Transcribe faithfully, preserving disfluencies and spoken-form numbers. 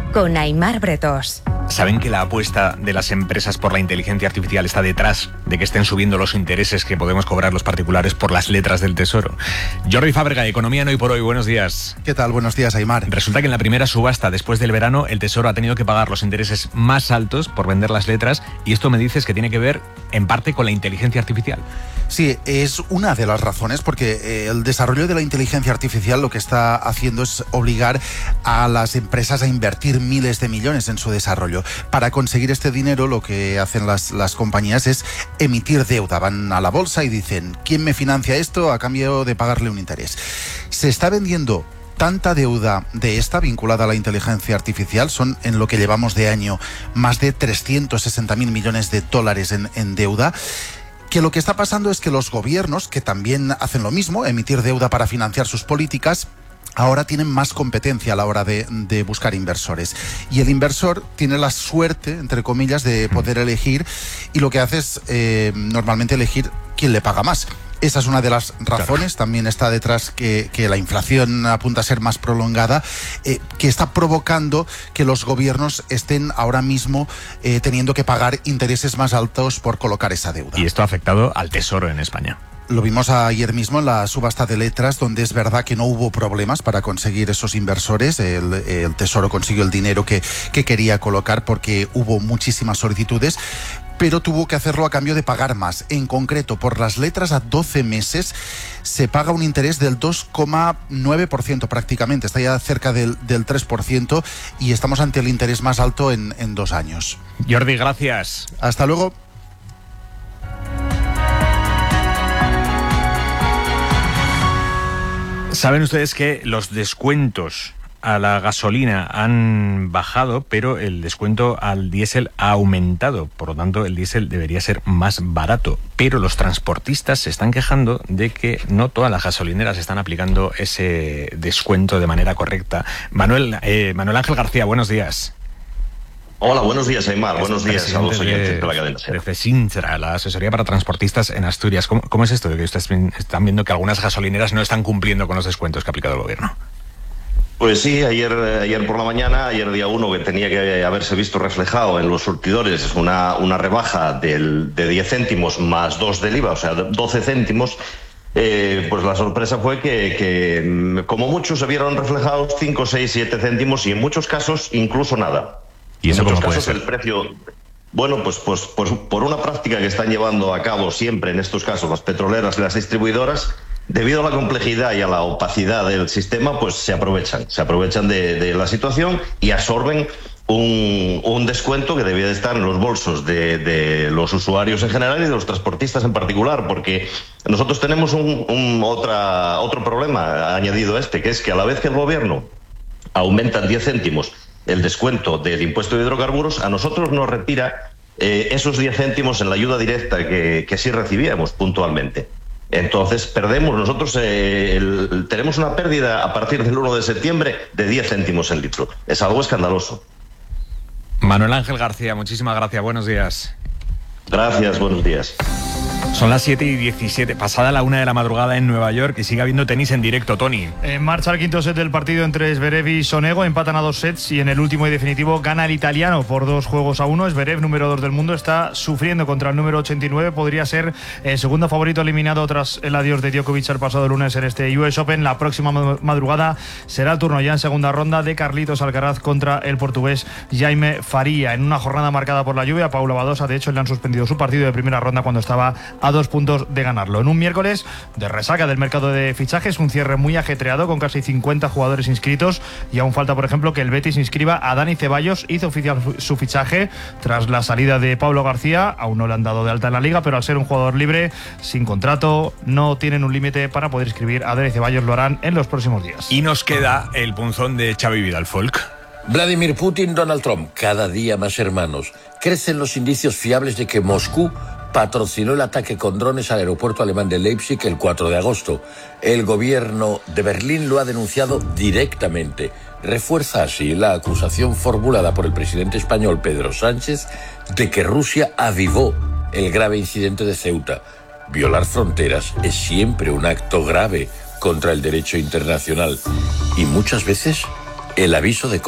con Aimar Bretós. ¿Saben que la apuesta de las empresas por la inteligencia artificial está detrás de que estén subiendo los intereses que podemos cobrar los particulares por las letras del Tesoro? Jordi Fábrega, Economía en Hoy por Hoy, buenos días. ¿Qué tal? Buenos días, Aimar. Resulta que en la primera subasta después del verano el Tesoro ha tenido que pagar los intereses más altos por vender las letras, y esto me dices que tiene que ver en parte con la inteligencia artificial. Sí, es una de las razones, porque eh, el desarrollo de la inteligencia artificial lo que está haciendo es obligar a las empresas a invertir miles de millones en su desarrollo. Para conseguir este dinero, lo que hacen las, las compañías es emitir deuda. Van a la bolsa y dicen, ¿quién me financia esto a cambio de pagarle un interés? Se está vendiendo tanta deuda de esta vinculada a la inteligencia artificial, son en lo que llevamos de año más de trescientos sesenta mil millones de dólares en, en deuda, que lo que está pasando es que los gobiernos, que también hacen lo mismo, emitir deuda para financiar sus políticas, ahora tienen más competencia a la hora de, de buscar inversores. Y el inversor tiene la suerte, entre comillas, de poder elegir, y lo que hace es eh, normalmente elegir quién le paga más. Esa es una de las razones. Claro. También está detrás que, que la inflación apunta a ser más prolongada, eh, que está provocando que los gobiernos estén ahora mismo eh, teniendo que pagar intereses más altos por colocar esa deuda. Y esto ha afectado al Tesoro en España. Lo vimos ayer mismo en la subasta de letras, donde es verdad que no hubo problemas para conseguir esos inversores. El, el Tesoro consiguió el dinero que, que quería colocar porque hubo muchísimas solicitudes, pero tuvo que hacerlo a cambio de pagar más. En concreto, por las letras a doce meses se paga un interés del dos coma nueve por ciento prácticamente, está ya cerca del, del tres por ciento, y estamos ante el interés más alto en, en dos años. Jordi, gracias. Hasta luego. Saben ustedes que los descuentos a la gasolina han bajado, pero el descuento al diésel ha aumentado. Por lo tanto, el diésel debería ser más barato. Pero los transportistas se están quejando de que no todas las gasolineras están aplicando ese descuento de manera correcta. Manuel, eh, Manuel Ángel García, buenos días. Hola, buenos días, Aimar. Es buenos días a los oyentes de, de la cadena. De FESINTRA, la asesoría para transportistas en Asturias. ¿Cómo, cómo es esto de que ustedes están viendo que algunas gasolineras no están cumpliendo con los descuentos que ha aplicado el gobierno? Pues sí, ayer, ayer por la mañana, ayer día uno, que tenía que haberse visto reflejado en los surtidores una, una rebaja del, de diez céntimos más dos del I V A, o sea, doce céntimos, eh, pues la sorpresa fue que, que como muchos se vieron reflejados cinco, seis, siete céntimos y en muchos casos incluso nada. ¿Y eso en muchos cómo puede casos ser? El precio... Bueno, pues, pues, pues por una práctica que están llevando a cabo siempre en estos casos las petroleras y las distribuidoras, debido a la complejidad y a la opacidad del sistema, pues se aprovechan, se aprovechan de, de la situación y absorben un, un descuento que debía de estar en los bolsos de, de los usuarios en general y de los transportistas en particular, porque nosotros tenemos un, un otra, otro problema añadido a este, que es que a la vez que el gobierno aumenta diez céntimos el descuento del impuesto de hidrocarburos, a nosotros nos retira eh, esos diez céntimos en la ayuda directa que, que sí recibíamos puntualmente. Entonces perdemos, nosotros eh, el, tenemos una pérdida a partir del uno de septiembre de diez céntimos el litro. Es algo escandaloso. Manuel Ángel García, muchísimas gracias, buenos días. Gracias, buenos días. Son las siete y diecisiete, pasada la una de la madrugada en Nueva York, y sigue habiendo tenis en directo, Tony. En marcha el quinto set del partido entre Zverev y Sonego, empatan a dos sets y en el último y definitivo gana el italiano por dos juegos a uno. Zverev, número dos del mundo, está sufriendo contra el número ochenta y nueve, podría ser el segundo favorito eliminado tras el adiós de Djokovic el pasado lunes en este U S Open. La próxima madrugada será el turno ya en segunda ronda de Carlitos Alcaraz contra el portugués Jaime Faria. En una jornada marcada por la lluvia, Paula Badosa, de hecho, le han suspendido su partido de primera ronda cuando estaba a dos puntos de ganarlo. En un miércoles de resaca del mercado de fichajes, un cierre muy ajetreado con casi cincuenta jugadores inscritos, y aún falta, por ejemplo, que el Betis inscriba a Dani Ceballos. Hizo oficial su fichaje tras la salida de Pablo García. Aún no le han dado de alta en la liga, pero al ser un jugador libre, sin contrato, no tienen un límite para poder inscribir a Dani Ceballos. Lo harán en los próximos días. Y nos queda el punzón de Xavi Vidal Folk. Vladimir Putin, Donald Trump, cada día más hermanos. Crecen los indicios fiables de que Moscú patrocinó el ataque con drones al aeropuerto alemán de Leipzig el cuatro de agosto. El gobierno de Berlín lo ha denunciado directamente. Refuerza así la acusación formulada por el presidente español Pedro Sánchez de que Rusia avivó el grave incidente de Ceuta. Violar fronteras es siempre un acto grave contra el derecho internacional y muchas veces el aviso de